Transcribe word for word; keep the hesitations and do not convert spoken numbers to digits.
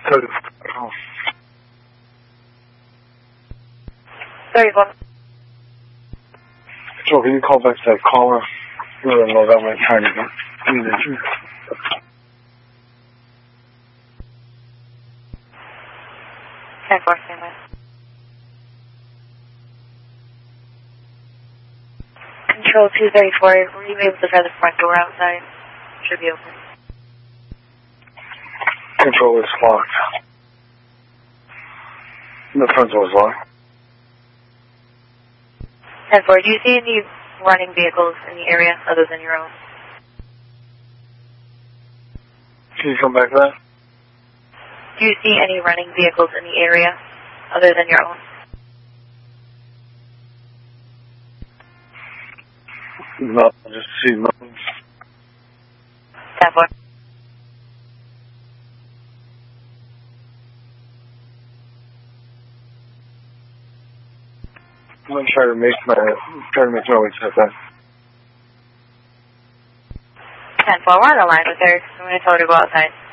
Oh. thirty-four. Joe, can you call back that caller? We don't know that much time to get in the truth. ten four, stand by. Control two thirty-four, were you able to try the front door outside? Should be open. Control is locked. The front door is locked. ten four, do you see any running vehicles in the area other than your own? Can you come back to that? Do you see any running vehicles in the area other than your own? No, I just see nothing. ten four. I'm gonna try to make my try to make my way to that. ten four, we're on the line with her. I'm going to tell her to go outside.